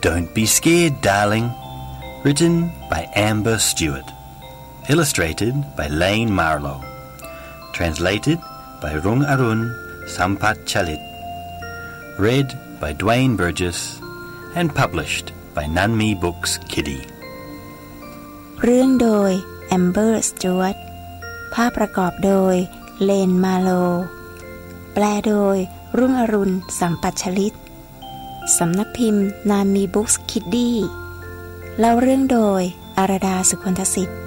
Don't Be Scared, Darling, written by Amber Stewart, illustrated by Lane Marlowe, translated by Rung Arun Sampat Chalit, read by Dwayne Burgess and published by Nanmi Books Kiddie เรื่องโดย Amber Stewart ภาพประกอบโดย Lane Marlowe แปลโดยรุ่งอรุณสัมปัชลิตสำนักพิมพ์ Nanmi Books Kiddie เล่าเรื่องโดยอารดา สุคนทสิทธิ์